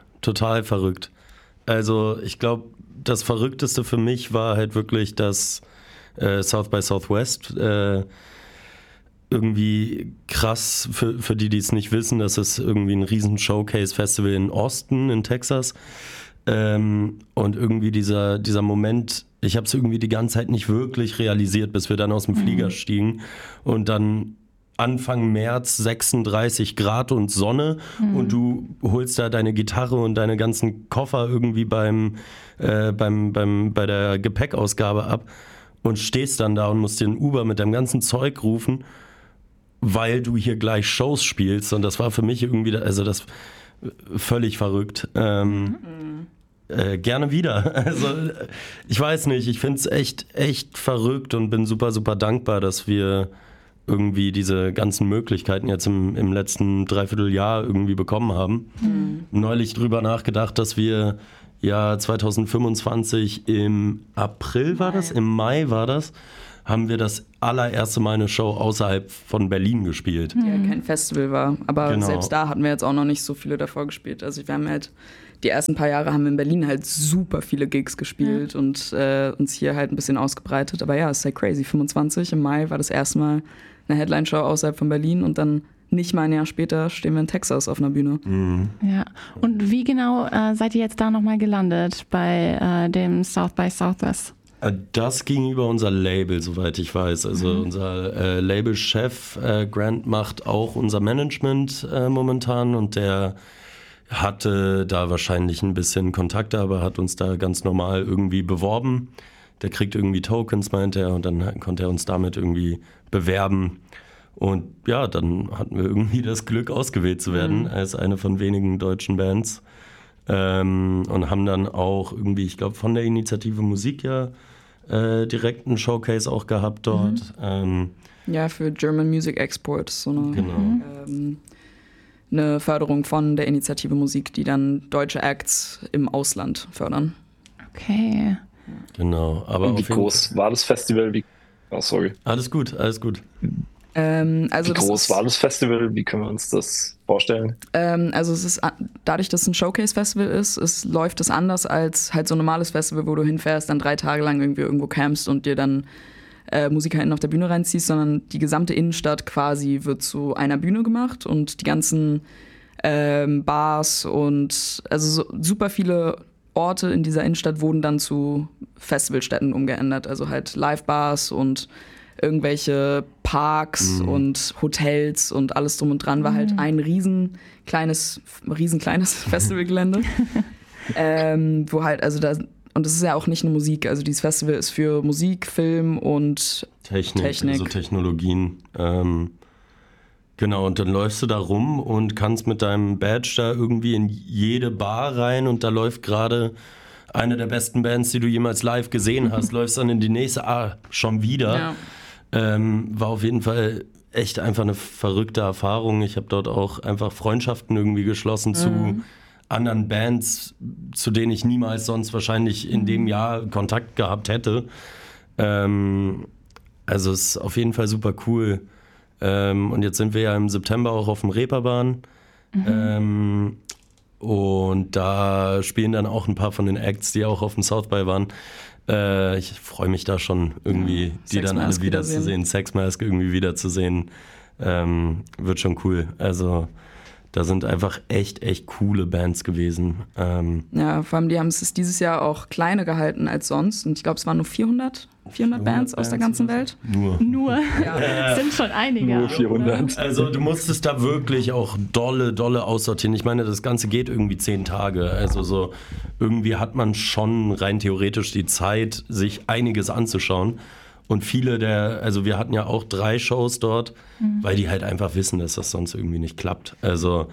Also ich glaube, das Verrückteste für mich war halt wirklich, dass South by Southwest irgendwie krass, für die es nicht wissen, das ist irgendwie ein riesen Showcase-Festival in Austin in Texas. Und irgendwie dieser Moment, ich habe es irgendwie die ganze Zeit nicht wirklich realisiert, bis wir dann aus dem Flieger stiegen und dann Anfang März 36 Grad und Sonne und du holst da deine Gitarre und deine ganzen Koffer irgendwie bei der Gepäckausgabe ab und stehst dann da und musst den Uber mit deinem ganzen Zeug rufen, weil du hier gleich Shows spielst und das war für mich irgendwie, also das völlig verrückt. Gerne wieder. Also ich weiß nicht, ich finde es echt verrückt und bin super, super dankbar, dass wir irgendwie diese ganzen Möglichkeiten jetzt im letzten Dreivierteljahr irgendwie bekommen haben. Neulich drüber nachgedacht, dass wir ja 2025 im Mai war das, haben wir das allererste Mal eine Show außerhalb von Berlin gespielt. Die ja kein Festival war. Aber Genau. selbst da hatten wir jetzt auch noch nicht so viele davor gespielt. Also wir haben halt, die ersten paar Jahre haben wir in Berlin halt super viele Gigs gespielt und uns hier halt ein bisschen ausgebreitet. Aber ja, es ist halt crazy. 25 im Mai war das erste Mal eine Headline-Show außerhalb von Berlin und dann nicht mal ein Jahr später stehen wir in Texas auf einer Bühne. Ja. Und wie genau seid ihr jetzt da nochmal gelandet bei dem South by Southwest? Das ging über unser Label, soweit ich weiß. Also unser Labelchef Grant macht auch unser Management momentan und der hatte da wahrscheinlich ein bisschen Kontakte, aber hat uns da ganz normal irgendwie beworben. Der kriegt irgendwie Tokens, meint er, und dann konnte er uns damit irgendwie bewerben. Und ja, dann hatten wir irgendwie das Glück, ausgewählt zu werden als eine von wenigen deutschen Bands. Und haben dann auch irgendwie, ich glaube, von der Initiative Musik direkt einen Showcase auch gehabt dort. Ja, für German Music Export, so eine, Genau. eine Förderung von der Initiative Musik, die dann deutsche Acts im Ausland fördern. Okay. Genau. Aber Und wie groß war das Festival? Sorry. Alles gut, alles gut. Also wie groß war das Festival? Wie können wir uns das vorstellen? Also es ist, dadurch, dass es ein Showcase-Festival ist, läuft es anders als halt so ein normales Festival, wo du hinfährst, dann 3 Tage lang irgendwie irgendwo campst und dir dann MusikerInnen auf der Bühne reinziehst, sondern die gesamte Innenstadt quasi wird zu einer Bühne gemacht und die ganzen Bars und also so super viele Orte in dieser Innenstadt wurden dann zu Festivalstätten umgeändert, also halt Live-Bars und irgendwelche Parks und Hotels und alles drum und dran war halt ein riesen kleines Festivalgelände, wo halt, also da, und das ist ja auch nicht nur Musik, also dieses Festival ist für Musik, Film und Technik. Also Technologien. Genau, und dann läufst du da rum und kannst mit deinem Badge da irgendwie in jede Bar rein und da läuft gerade eine der besten Bands, die du jemals live gesehen hast, läufst dann in die nächste, schon wieder. Ja. War auf jeden Fall echt einfach eine verrückte Erfahrung. Ich habe dort auch einfach Freundschaften irgendwie geschlossen zu anderen Bands, zu denen ich niemals sonst wahrscheinlich in dem Jahr Kontakt gehabt hätte. Also es ist auf jeden Fall super cool. Und jetzt sind wir ja im September auch auf dem Reeperbahn. Und da spielen dann auch ein paar von den Acts, die auch auf dem South by waren. Ich freue mich da schon irgendwie, die dann alle wiederzusehen. Sex Mask irgendwie wiederzusehen. Wird schon cool. Also da sind einfach echt coole Bands gewesen. Ja, vor allem die haben es dieses Jahr auch kleiner gehalten als sonst. Und ich glaube, es waren nur 400 Bands aus der ganzen Welt. Nur? Ja. Sind schon einige. Nur 400. Also du musstest da wirklich auch dolle aussortieren. Ich meine, das Ganze geht irgendwie 10 Tage. Also so irgendwie hat man schon rein theoretisch die Zeit, sich einiges anzuschauen. Und also wir hatten ja auch 3 Shows dort, weil die halt einfach wissen, dass das sonst irgendwie nicht klappt. Also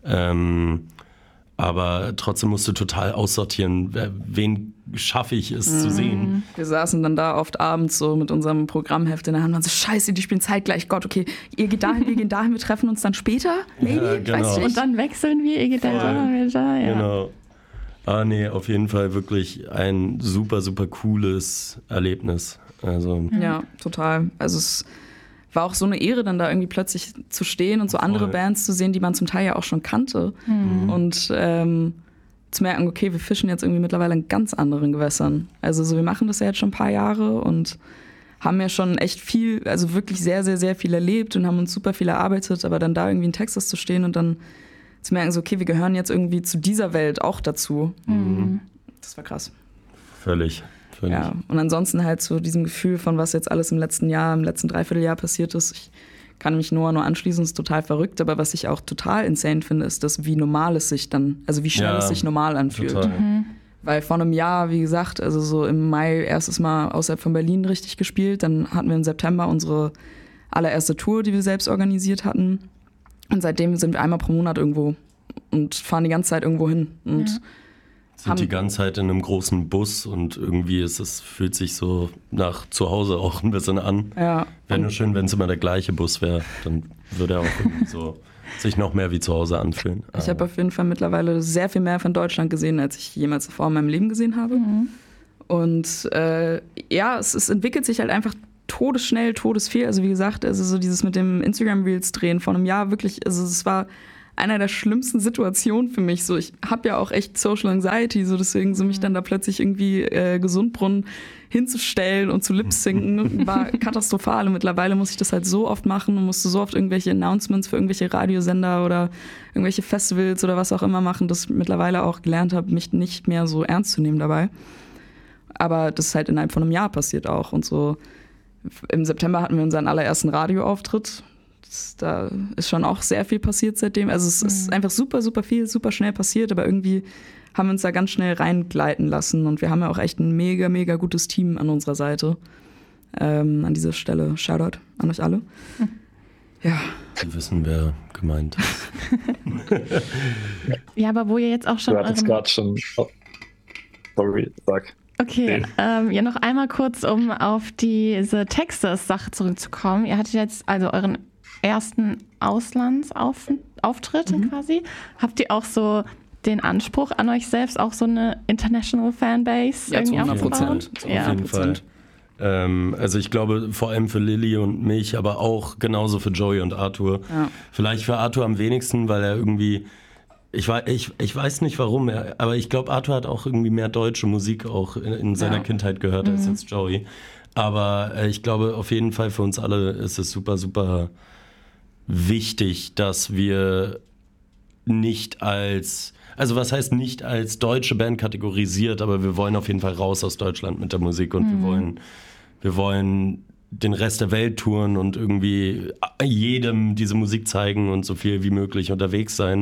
aber trotzdem musst du total aussortieren, wen schaffe ich es zu sehen. Wir saßen dann da oft abends so mit unserem Programmheft in der Hand und so, scheiße, die spielen zeitgleich, Gott, okay, ihr geht dahin, wir gehen dahin, wir treffen uns dann später, maybe, Ja, genau. weiß ich nicht. Und dann wechseln wir, ihr geht dann da, ja. Genau. Nee, auf jeden Fall wirklich ein super cooles Erlebnis. Also Ja, total. Also es war auch so eine Ehre, dann da irgendwie plötzlich zu stehen und so andere Bands zu sehen, die man zum Teil ja auch schon kannte. Und zu merken, okay, wir fischen jetzt irgendwie mittlerweile in ganz anderen Gewässern. Also so, wir machen das ja jetzt schon ein paar Jahre und haben ja schon echt viel, also wirklich sehr viel erlebt und haben uns super viel erarbeitet, aber dann da irgendwie in Texas zu stehen und dann zu merken, so, okay, wir gehören jetzt irgendwie zu dieser Welt auch dazu. Das war krass. Völlig. Ja, und ansonsten halt zu diesem Gefühl von was jetzt alles im letzten Dreivierteljahr passiert ist. Ich kann mich nur anschließen, es ist total verrückt, aber was ich auch total insane finde, ist das, wie normal es sich dann, also wie schnell es sich normal anfühlt. Total. Weil vor einem Jahr, wie gesagt, also so im Mai erstes Mal außerhalb von Berlin richtig gespielt, dann hatten wir im September unsere allererste Tour, die wir selbst organisiert hatten. Und seitdem sind wir einmal pro Monat irgendwo und fahren die ganze Zeit irgendwo hin. Und sind die ganze Zeit in einem großen Bus und irgendwie fühlt sich so nach zu Hause auch ein bisschen an. Ja. Wäre nur schön, wenn es immer der gleiche Bus wäre, dann würde er auch irgendwie so sich noch mehr wie zu Hause anfühlen. Ich habe auf jeden Fall mittlerweile sehr viel mehr von Deutschland gesehen, als ich jemals zuvor in meinem Leben gesehen habe. Und es entwickelt sich halt einfach todesschnell, todesviel. Also wie gesagt, also so dieses mit dem Instagram-Reels drehen vor einem Jahr wirklich, also es war einer der schlimmsten Situationen für mich. So, ich habe ja auch echt Social Anxiety, so deswegen so mich dann da plötzlich irgendwie Gesundbrunnen hinzustellen und zu lip-sinken war katastrophal. Und mittlerweile muss ich das halt so oft machen und musste so oft irgendwelche Announcements für irgendwelche Radiosender oder irgendwelche Festivals oder was auch immer machen, dass ich mittlerweile auch gelernt habe, mich nicht mehr so ernst zu nehmen dabei. Aber das ist halt innerhalb von einem Jahr passiert auch. Und so im September hatten wir unseren allerersten Radioauftritt. Da ist schon auch sehr viel passiert seitdem. Also es ist einfach super, super viel, super schnell passiert, aber irgendwie haben wir uns da ganz schnell reingleiten lassen und wir haben ja auch echt ein mega, mega gutes Team an unserer Seite. An dieser Stelle Shoutout an euch alle. Ja. Sie wissen, wer gemeint ist. Ja, aber wo ihr jetzt auch schon... Du hattest gerade schon... Oh, sorry, sag. Okay, ja, noch einmal kurz, um auf diese Texas-Sache zurückzukommen. Ihr hattet jetzt also euren ersten Auslandsauftritt quasi. Habt ihr auch so den Anspruch an euch selbst, auch so eine International Fanbase irgendwie aufzubauen? Ja, auf jeden Fall. Also ich glaube, vor allem für Lilly und mich, aber auch genauso für Joey und Arthur. Ja. Vielleicht für Arthur am wenigsten, weil er irgendwie... Ich weiß nicht warum, aber ich glaube, Arthur hat auch irgendwie mehr deutsche Musik auch in seiner Kindheit gehört als jetzt Joey. Aber ich glaube, auf jeden Fall für uns alle ist es super, super wichtig, dass wir nicht als, also was heißt nicht als deutsche Band kategorisiert, aber wir wollen auf jeden Fall raus aus Deutschland mit der Musik und wir wollen den Rest der Welt touren und irgendwie jedem diese Musik zeigen und so viel wie möglich unterwegs sein.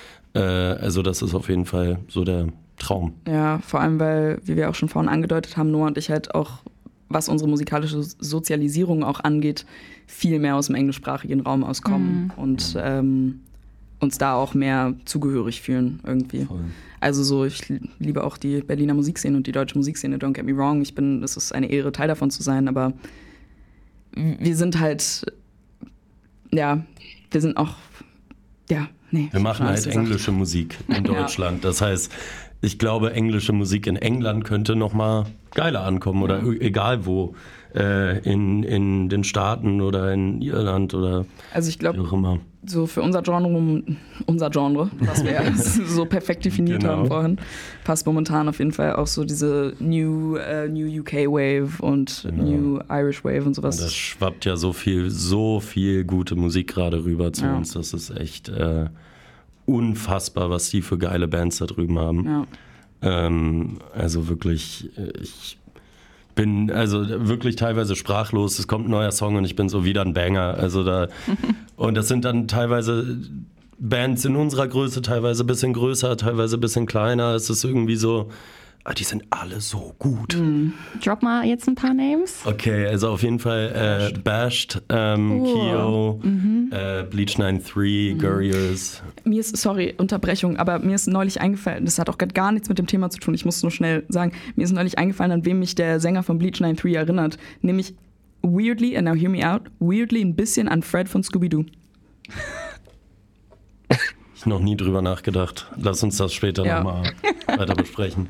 Also das ist auf jeden Fall so der Traum. Ja, vor allem, weil, wie wir auch schon vorhin angedeutet haben, Noah und ich halt auch, was unsere musikalische Sozialisierung auch angeht, viel mehr aus dem englischsprachigen Raum auskommen und uns da auch mehr zugehörig fühlen irgendwie. Voll. Also so, ich liebe auch die Berliner Musikszene und die deutsche Musikszene, don't get me wrong. Es ist eine Ehre, Teil davon zu sein, aber wir sind halt, wir sind auch, wir machen halt englische Musik in Deutschland. Das heißt, ich glaube, englische Musik in England könnte noch mal geiler ankommen oder egal wo. In den Staaten oder in Irland oder also ich glaube, wie auch immer. So für unser Genre, was wir so perfekt definiert haben vorhin, passt momentan auf jeden Fall auch so diese New UK Wave und New Irish Wave und sowas. Und das schwappt ja so viel gute Musik gerade rüber zu uns. Das ist echt unfassbar, was die für geile Bands da drüben haben. Ja. Also wirklich, ich bin also wirklich teilweise sprachlos. Es kommt ein neuer Song und ich bin so wieder ein Banger. Also da und das sind dann teilweise Bands in unserer Größe, teilweise ein bisschen größer, teilweise ein bisschen kleiner. Es ist irgendwie so, die sind alle so gut. Drop mal jetzt ein paar Names. Okay, also auf jeden Fall Bashed, Kio, Bleach 93, Gurriers. Mir ist, sorry, Unterbrechung, aber mir ist neulich eingefallen, das hat auch gar nichts mit dem Thema zu tun, ich muss nur schnell sagen, mir ist neulich eingefallen, an wem mich der Sänger von Bleach 93 erinnert, nämlich weirdly, and now hear me out, weirdly ein bisschen an Fred von Scooby-Doo. Ich noch nie drüber nachgedacht. Lass uns das später nochmal weiter besprechen.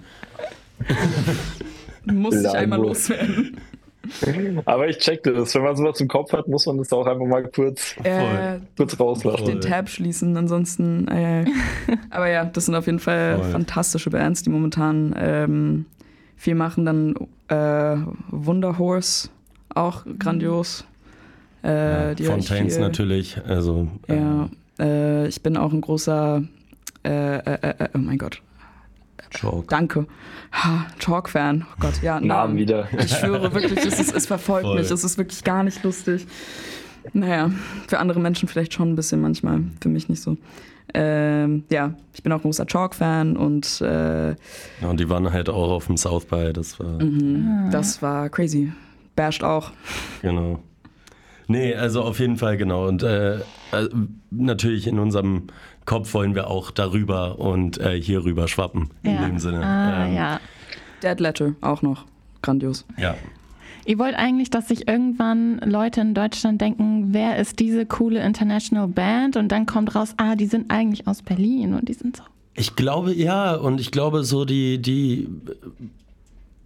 Muss ich einmal loswerden. Aber ich checkte das. Wenn man sowas im Kopf hat, muss man das auch einfach mal kurz rauslassen. Den Tab schließen, ansonsten. Aber ja, das sind auf jeden Fall fantastische Bands, die momentan viel machen. Dann Wunderhorse, auch grandios. Die Fontaines natürlich. Also, ich bin auch ein großer, oh mein Gott. Chalk. Danke. Chalk-Fan. Oh Gott, ja. Namen wieder. Ich schwöre wirklich, es verfolgt mich. Es ist wirklich gar nicht lustig. Naja, für andere Menschen vielleicht schon ein bisschen manchmal. Für mich nicht so. Ich bin auch ein großer Chalk-Fan und und die waren halt auch auf dem South by. Das war, das war crazy. Bashed auch. Genau. Nee, also auf jeden Fall, genau. Und natürlich in unserem Kopf wollen wir auch darüber und hier rüber schwappen. In dem Sinne. Dead Letter auch noch. Grandios. Ja. Ihr wollt eigentlich, dass sich irgendwann Leute in Deutschland denken, wer ist diese coole International Band? Und dann kommt raus, die sind eigentlich aus Berlin und die sind so. Ich glaube, und ich glaube so die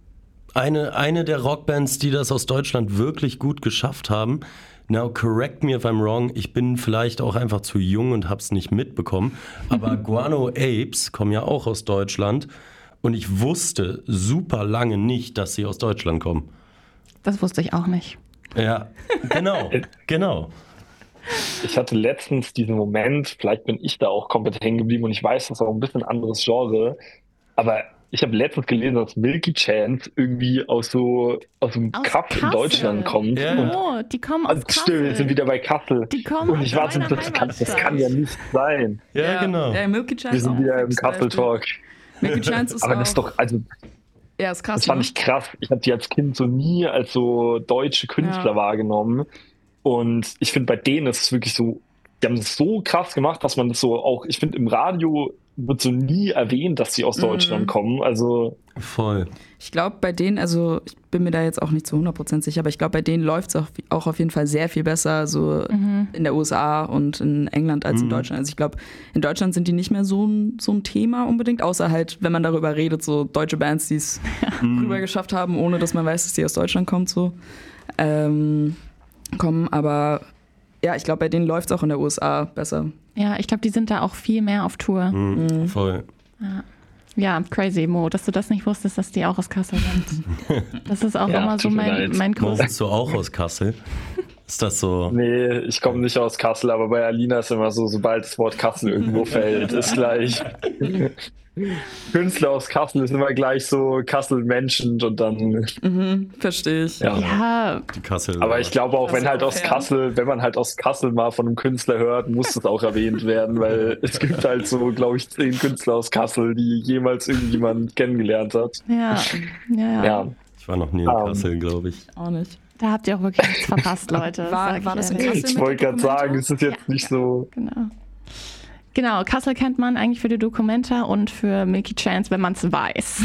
Eine der Rockbands, die das aus Deutschland wirklich gut geschafft haben. Now correct me if I'm wrong, ich bin vielleicht auch einfach zu jung und hab's nicht mitbekommen, aber Guano Apes kommen ja auch aus Deutschland und ich wusste super lange nicht, dass sie aus Deutschland kommen. Das wusste ich auch nicht. Ja, genau. Ich hatte letztens diesen Moment, vielleicht bin ich da auch komplett hängen geblieben und ich weiß, das ist auch ein bisschen anderes Genre, aber ich habe letztens gelesen, dass Milky Chance irgendwie aus einem Kaff in Deutschland kommt. Ja. Die kommen aus Kassel. Stimmt, wir sind wieder bei Kassel. Die kommen und ich aus war so, meiner das kann ja nicht sein. Ja, genau. Ja, Milky Chance Wir sind auch wieder im zum Beispiel. Kassel-Talk. Milky Chance ist Aber auch, das ist doch, also ja, ist krass. das fand ne? ich krass. Ich habe die als Kind so nie als so deutsche Künstler wahrgenommen. Und ich finde, bei denen ist es wirklich so, die haben es so krass gemacht, dass man das so auch, ich finde, im Radio wird so nie erwähnt, dass sie aus Deutschland kommen. Also Voll. Ich glaube, bei denen, also ich bin mir da jetzt auch nicht zu 100% sicher, aber ich glaube, bei denen läuft es auch auf jeden Fall sehr viel besser so in der USA und in England als in Deutschland. Also ich glaube, in Deutschland sind die nicht mehr so ein Thema unbedingt, außer halt, wenn man darüber redet, so deutsche Bands, die es rüber geschafft haben, ohne dass man weiß, dass die aus Deutschland kommen, kommen. Aber ja, ich glaube, bei denen läuft es auch in der USA besser. Ja, ich glaube, die sind da auch viel mehr auf Tour. Voll. Ja, crazy, Mo, dass du das nicht wusstest, dass die auch aus Kassel sind. Das ist auch Ja, immer so tut mir mein leid. größtes. Bist du auch aus Kassel? Ist das so? nee, ich komme nicht aus Kassel, aber bei Alina ist immer so, sobald das Wort Kassel irgendwo fällt, ist gleich Künstler aus Kassel ist immer gleich so Kassel-Menschend und dann, Verstehe ich. ja. Ja, Die Kassel. Aber ich glaube auch, Das wenn ist halt auch aus fair. Kassel, wenn man halt aus Kassel mal von einem Künstler hört, muss das auch erwähnt werden, weil es gibt halt so, glaube ich, 10 Künstler aus Kassel, die jemals irgendjemand kennengelernt hat. ja. Ja, Ich war noch nie in Kassel, glaube ich. Auch nicht. Da habt ihr auch wirklich nichts verpasst, Leute. War sag das ich in ehrlich. Kassel? ich wollte gerade sagen, es ist jetzt nicht so. Genau, Kassel kennt man eigentlich für die Dokumenta und für Milky Chance, wenn man es weiß.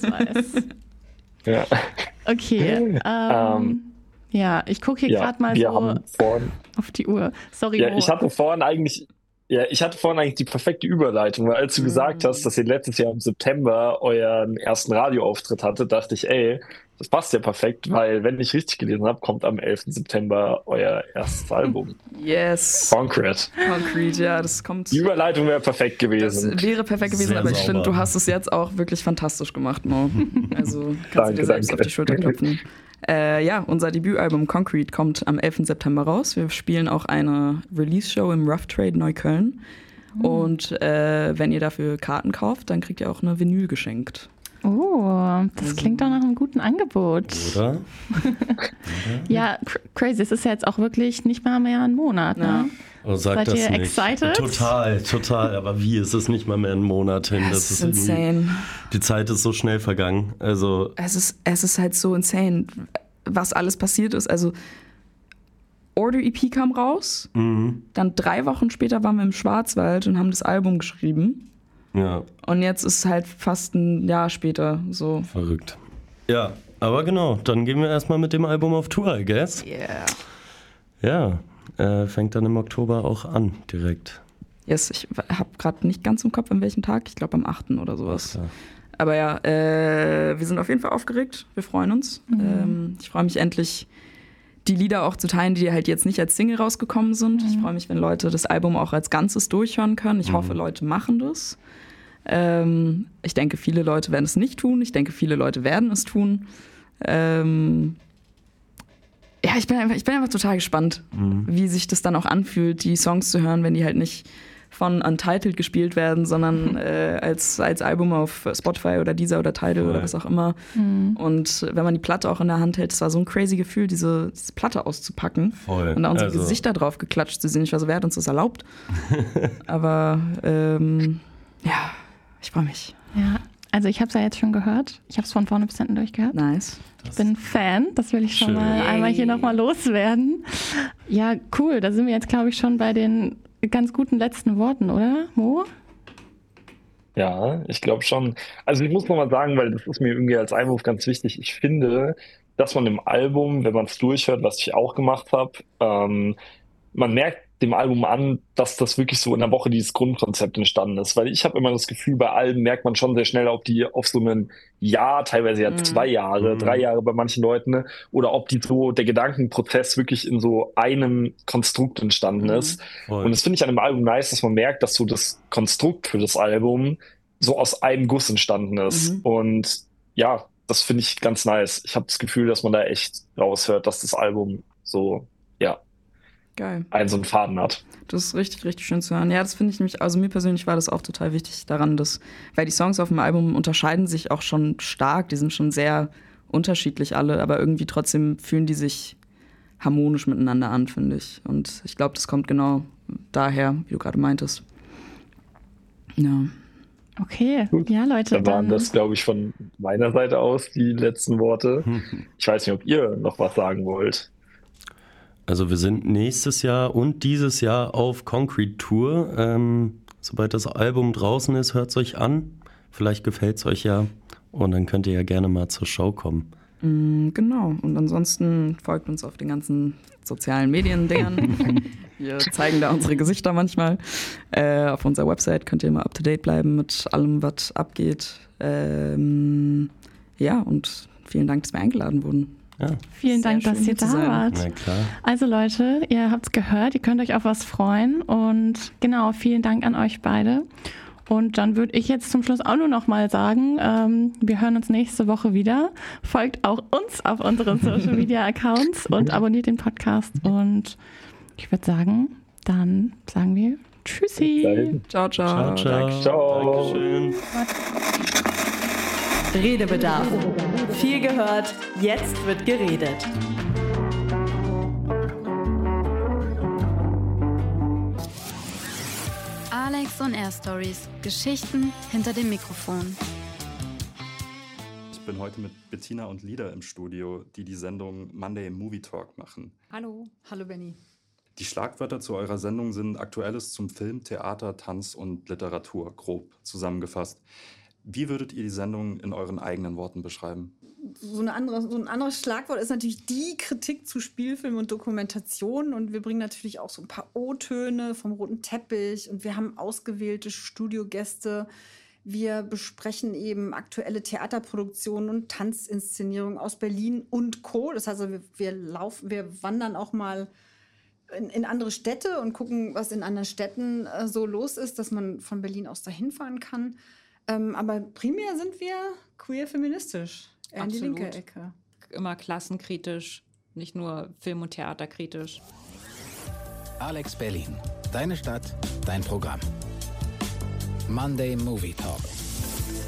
Ja, Okay, ja, ich gucke hier ja gerade mal wir so haben vorhin. auf die Uhr. Sorry, Ja, Mo. ich hatte vorhin eigentlich die perfekte Überleitung, weil als du gesagt hast, dass ihr letztes Jahr im September euren ersten Radioauftritt hattet, dachte ich, ey, das passt ja perfekt, weil, wenn ich richtig gelesen habe, kommt am 11. September euer erstes Album. Yes. Concrete. Concrete, ja, das kommt. Die Überleitung wäre perfekt Das gewesen. wäre perfekt gewesen, Sehr aber ich finde, sauber. du hast es jetzt auch wirklich fantastisch gemacht, Mo. Also kannst du Danke, dir selbst danke. auf die Schulter klopfen. Ja, unser Debütalbum Concrete kommt am 11. September raus. Wir spielen auch eine Release-Show im Rough Trade Neukölln. Und wenn ihr dafür Karten kauft, dann kriegt ihr auch eine Vinyl geschenkt. Oh, das klingt doch nach einem guten Angebot. Oder? Ja, crazy. Es ist ja jetzt auch wirklich nicht mal mehr ein Monat, ne? Oh, sag Seid das ihr nicht. excited? Total. Aber wie ist es nicht mal mehr ein Monat hin? Das ist irgendwie- insane. Die Zeit ist so schnell vergangen. Also, Es ist halt so insane, was alles passiert ist. Also Order EP kam raus, dann 3 Wochen später waren wir im Schwarzwald und haben das Album geschrieben. ja, Und jetzt ist es halt fast ein Jahr später so. verrückt. Ja, aber genau, dann gehen wir erstmal mit dem Album auf Tour, I guess. Yeah. Ja, fängt dann im Oktober auch an, direkt. Yes, ich habe gerade nicht ganz im Kopf, an welchem Tag. Ich glaube am 8. oder sowas. Ja. Aber ja, wir sind auf jeden Fall aufgeregt. Wir freuen uns. Ich freue mich endlich, die Lieder auch zu teilen, die halt jetzt nicht als Single rausgekommen sind. Ich freue mich, wenn Leute das Album auch als Ganzes durchhören können. Ich hoffe, Leute machen das. Ich denke, viele Leute werden es nicht tun. Ich denke, viele Leute werden es tun. Ja, ich bin einfach total gespannt, wie sich das dann auch anfühlt, die Songs zu hören, wenn die halt nicht von Untitled gespielt werden, sondern als Album auf Spotify oder Deezer oder Tidal oder was auch immer. Und wenn man die Platte auch in der Hand hält, es war so ein crazy Gefühl, diese Platte auszupacken Voll. und da unsere Also- Gesichter drauf geklatscht zu sehen. Ich war so, wer hat uns das erlaubt? Aber ja, ich freue mich. Ja, also ich habe es ja jetzt schon gehört. Ich habe es von vorne bis hinten durchgehört. Nice. Ich bin Fan, das will ich schon Schön. mal einmal hier nochmal loswerden. Ja, cool, da sind wir jetzt, glaube ich, schon bei den ganz guten letzten Worten, oder, Mo? Ja, ich glaube schon. Also ich muss nochmal sagen, weil das ist mir irgendwie als Einwurf ganz wichtig. Ich finde, dass man im Album, wenn man es durchhört, was ich auch gemacht habe, man merkt dem Album an, dass das wirklich so in der Woche dieses Grundkonzept entstanden ist. Weil ich habe immer das Gefühl, bei Alben merkt man schon sehr schnell, ob die auf so ein Jahr, teilweise ja 2 Jahre, 3 Jahre bei manchen Leuten, ne? Oder ob die so, der Gedankenprozess wirklich in so einem Konstrukt entstanden ist. Und das finde ich an dem Album nice, dass man merkt, dass so das Konstrukt für das Album so aus einem Guss entstanden ist. Und ja, das finde ich ganz nice. Ich habe das Gefühl, dass man da echt raushört, dass das Album so, ja, geil, so einen Faden hat. Das ist richtig, richtig schön zu hören. Ja, das finde ich nämlich, also mir persönlich war das auch total wichtig daran, weil die Songs auf dem Album unterscheiden sich auch schon stark, die sind schon sehr unterschiedlich alle, aber irgendwie trotzdem fühlen die sich harmonisch miteinander an, finde ich. Und ich glaube, das kommt genau daher, wie du gerade meintest. Ja. Okay, gut. Ja, Leute. Dann waren das, glaube ich, von meiner Seite aus die letzten Worte. Ich weiß nicht, ob ihr noch was sagen wollt. Also wir sind nächstes Jahr und dieses Jahr auf Concrete Tour. Sobald das Album draußen ist, hört es euch an. Vielleicht gefällt es euch ja. Und dann könnt ihr ja gerne mal zur Show kommen. Genau. Und ansonsten folgt uns auf den ganzen sozialen Medien-Dingern. Wir zeigen da unsere Gesichter manchmal. Auf unserer Website könnt ihr immer up-to-date bleiben mit allem, was abgeht. Ja, und vielen Dank, dass wir eingeladen wurden. Ja. Vielen Dank, dass ihr da wart. Na klar. Also Leute, ihr habt es gehört, ihr könnt euch auf was freuen. Und genau, vielen Dank an euch beide. Und dann würde ich jetzt zum Schluss auch nur noch mal sagen, wir hören uns nächste Woche wieder. Folgt auch uns auf unseren Social-Media-Accounts und abonniert den Podcast. Und ich würde sagen, dann sagen wir Tschüssi. Ciao, ciao. Ciao, ciao. Ciao. Dankeschön. Redebedarf. Viel gehört, jetzt wird geredet. Alex on Air Stories. Geschichten hinter dem Mikrofon. Ich bin heute mit Bettina und Lida im Studio, die die Sendung Monday Movie Talk machen. Hallo Benni. Die Schlagwörter zu eurer Sendung sind Aktuelles zum Film, Theater, Tanz und Literatur, grob zusammengefasst. Wie würdet ihr die Sendung in euren eigenen Worten beschreiben? So ein anderes Schlagwort ist natürlich die Kritik zu Spielfilm und Dokumentation. Und wir bringen natürlich auch so ein paar O-Töne vom roten Teppich. Und wir haben ausgewählte Studiogäste. Wir besprechen eben aktuelle Theaterproduktionen und Tanzinszenierungen aus Berlin und Co. Das heißt, wir wandern auch mal in andere Städte und gucken, was in anderen Städten so los ist, dass man von Berlin aus dahin fahren kann. Aber primär sind wir queer-feministisch, eher in die linke Ecke. Immer klassenkritisch, nicht nur Film- und Theaterkritisch. Alex Berlin, deine Stadt, dein Programm. Monday Movie Talk.